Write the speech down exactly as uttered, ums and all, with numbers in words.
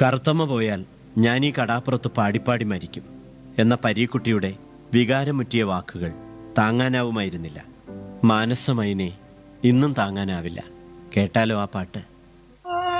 കറുത്തമ്മ പോയാൽ ഞാൻ ഈ കടാപ്പുറത്ത് പാടിപ്പാടി മരിക്കും എന്ന പരീക്കുട്ടിയുടെ വികാരമുറ്റിയ വാക്കുകൾ താങ്ങാനാവുമായിരുന്നില്ല. മാനസമൈനെ ഇന്നും താങ്ങാനാവില്ല. കേട്ടാലോ ആ പാട്ട്?